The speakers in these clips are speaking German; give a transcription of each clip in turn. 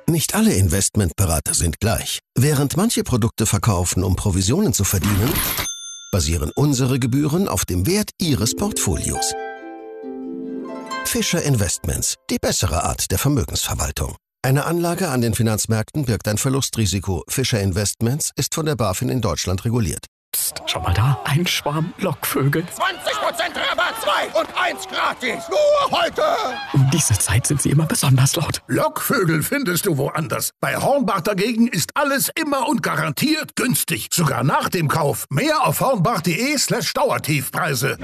Nicht alle Investmentberater sind gleich. Während manche Produkte verkaufen, um Provisionen zu verdienen, basieren unsere Gebühren auf dem Wert Ihres Portfolios. Fischer Investments, die bessere Art der Vermögensverwaltung. Eine Anlage an den Finanzmärkten birgt ein Verlustrisiko. Fischer Investments ist von der BaFin in Deutschland reguliert. Psst, schau mal da, ein Schwarm Lockvögel. 20% Rabatt, 2 und 1 gratis. Nur heute. Um diese Zeit sind sie immer besonders laut. Lockvögel findest du woanders. Bei Hornbach dagegen ist alles immer und garantiert günstig. Sogar nach dem Kauf. Mehr auf hornbach.de/Dauertiefpreise.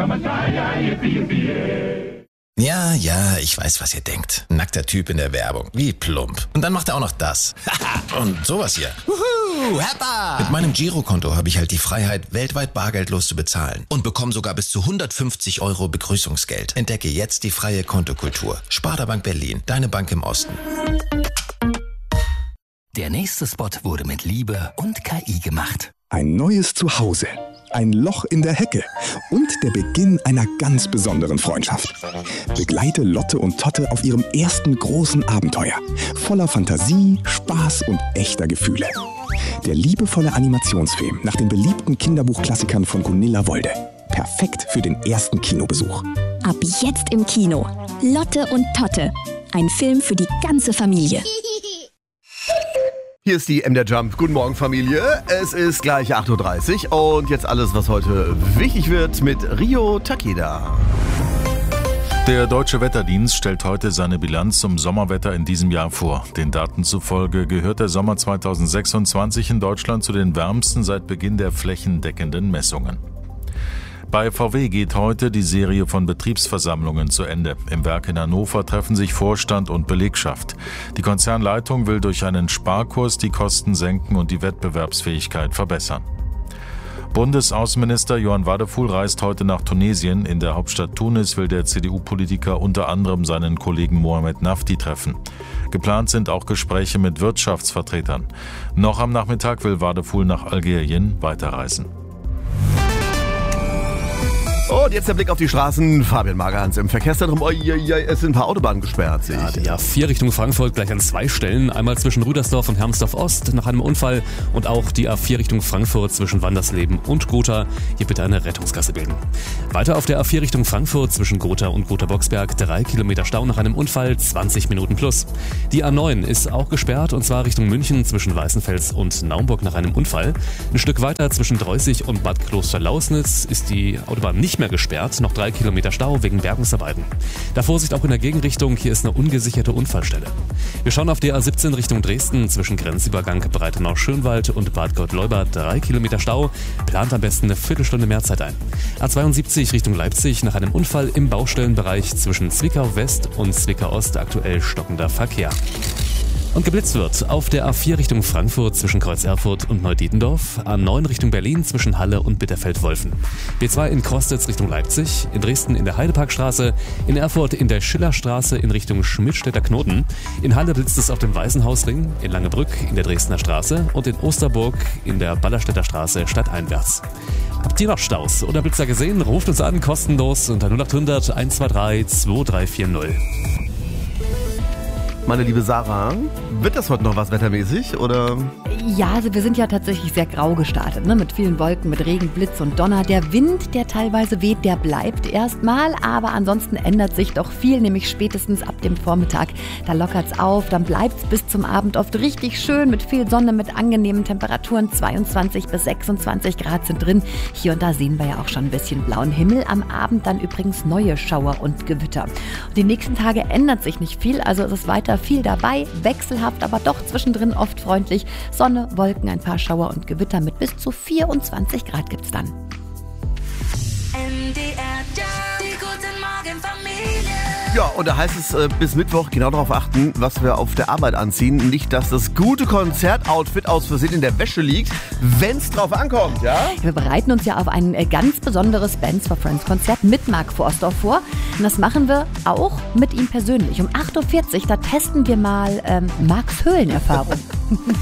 Ja, ich weiß, was ihr denkt. Nackter Typ in der Werbung. Wie plump. Und dann macht er auch noch das. Und sowas hier. Wuhu, Heppa! Mit meinem Girokonto habe ich halt die Freiheit, weltweit bargeldlos zu bezahlen. Und bekomme sogar bis zu 150 € Begrüßungsgeld. Entdecke jetzt die freie Kontokultur. Sparda-Bank Berlin, deine Bank im Osten. Der nächste Spot wurde mit Liebe und KI gemacht. Ein neues Zuhause, ein Loch in der Hecke und der Beginn einer ganz besonderen Freundschaft. Begleite Lotte und Totte auf ihrem ersten großen Abenteuer. Voller Fantasie, Spaß und echter Gefühle. Der liebevolle Animationsfilm nach den beliebten Kinderbuchklassikern von Gunilla Wolde. Perfekt für den ersten Kinobesuch. Ab jetzt im Kino. Lotte und Totte. Ein Film für die ganze Familie. Hier ist die MDR Jump. Guten Morgen, Familie. Es ist gleich 8:30 Uhr und jetzt alles, was heute wichtig wird mit Rio Takeda. Der Deutsche Wetterdienst stellt heute seine Bilanz zum Sommerwetter in diesem Jahr vor. Den Daten zufolge gehört der Sommer 2026 in Deutschland zu den wärmsten seit Beginn der flächendeckenden Messungen. Bei VW geht heute die Serie von Betriebsversammlungen zu Ende. Im Werk in Hannover treffen sich Vorstand und Belegschaft. Die Konzernleitung will durch einen Sparkurs die Kosten senken und die Wettbewerbsfähigkeit verbessern. Bundesaußenminister Johann Wadephul reist heute nach Tunesien. In der Hauptstadt Tunis will der CDU-Politiker unter anderem seinen Kollegen Mohamed Nafti treffen. Geplant sind auch Gespräche mit Wirtschaftsvertretern. Noch am Nachmittag will Wadephul nach Algerien weiterreisen. Und jetzt der Blick auf die Straßen. Fabian Magerhans im Verkehrszentrum. Es sind ein paar Autobahnen gesperrt, sehe ich. Ja, die A4 Richtung Frankfurt gleich an 2 Stellen. Einmal zwischen Rüdersdorf und Hermsdorf Ost nach einem Unfall. Und auch die A4 Richtung Frankfurt zwischen Wandersleben und Gotha. Hier bitte eine Rettungsgasse bilden. Weiter auf der A4 Richtung Frankfurt zwischen Gotha und Gotha-Boxberg. 3 Kilometer Stau nach einem Unfall, 20 Minuten plus. Die A9 ist auch gesperrt und zwar Richtung München zwischen Weißenfels und Naumburg nach einem Unfall. Ein Stück weiter zwischen Dreußig und Bad Klosterlausnitz ist die Autobahn nicht mehr gesperrt, noch 3 Kilometer Stau wegen Bergungsarbeiten. Da Vorsicht auch in der Gegenrichtung, hier ist eine ungesicherte Unfallstelle. Wir schauen auf die A17 Richtung Dresden, zwischen Grenzübergang Breitenau-Schönwald und Bad Gott-Leubert, 3 Kilometer Stau, plant am besten eine Viertelstunde mehr Zeit ein. A72 Richtung Leipzig, nach einem Unfall im Baustellenbereich zwischen Zwickau West und Zwickau Ost aktuell stockender Verkehr. Und geblitzt wird auf der A4 Richtung Frankfurt zwischen Kreuz Erfurt und Neudietendorf, A9 Richtung Berlin zwischen Halle und Bitterfeld-Wolfen, B2 in Kostitz Richtung Leipzig, in Dresden in der Heideparkstraße, in Erfurt in der Schillerstraße in Richtung Schmidtstädter Knoten, in Halle blitzt es auf dem Weißenhausring, in Langebrück in der Dresdner Straße und in Osterburg in der Ballerstädter Straße stadteinwärts. Habt ihr noch Staus oder Blitzer gesehen? Ruft uns an, kostenlos unter 0800 123 2340. Meine liebe Sarah, wird das heute noch was wettermäßig, oder? Ja, also wir sind ja tatsächlich sehr grau gestartet, ne? Mit vielen Wolken, mit Regen, Blitz und Donner. Der Wind, der teilweise weht, der bleibt erstmal, aber ansonsten ändert sich doch viel, nämlich spätestens ab dem Vormittag. Da lockert's auf, dann bleibt's bis zum Abend oft richtig schön mit viel Sonne, mit angenehmen Temperaturen. 22 bis 26 Grad sind drin. Hier und da sehen wir ja auch schon ein bisschen blauen Himmel. Am Abend dann übrigens neue Schauer und Gewitter. Und die nächsten Tage ändert sich nicht viel, also es ist weiter viel dabei, wechselhaft, aber doch zwischendrin oft freundlich. Sonne, Wolken, ein paar Schauer und Gewitter mit bis zu 24 Grad gibt's dann. Ja, und da heißt es bis Mittwoch genau darauf achten, was wir auf der Arbeit anziehen. Nicht, dass das gute Konzertoutfit aus Versehen in der Wäsche liegt, wenn es drauf ankommt, ja? Wir bereiten uns ja auf ein ganz besonderes Bands for Friends Konzert mit Mark Forster vor. Und das machen wir auch mit ihm persönlich. Um 8:40 Uhr, da testen wir mal Marks Höhlenerfahrung.